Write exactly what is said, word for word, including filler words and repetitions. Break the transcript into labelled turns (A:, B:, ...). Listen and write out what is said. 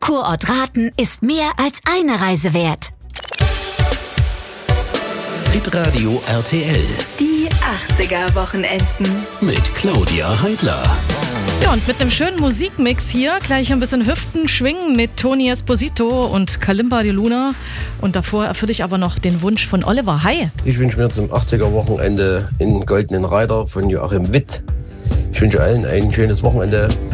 A: Kurort Rathen ist mehr als eine Reise wert.
B: Hitradio R T L.
C: Die achtziger-Wochenenden.
B: Mit Claudia Heidler.
D: Ja, und mit einem schönen Musikmix hier. Gleich ein bisschen Hüften schwingen mit Tony Esposito und Kalimba de Luna. Und davor erfülle ich aber noch den Wunsch von Oliver. Hi.
E: Ich wünsche mir zum achtziger-Wochenende in Goldenen Reiter von Joachim Witt. Ich wünsche allen ein schönes Wochenende.